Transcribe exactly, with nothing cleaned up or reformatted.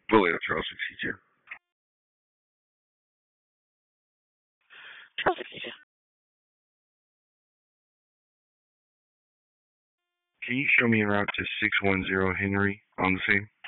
Bullet Charles teacher. Charles teacher. Can you show me around to six one zero Henry on the scene?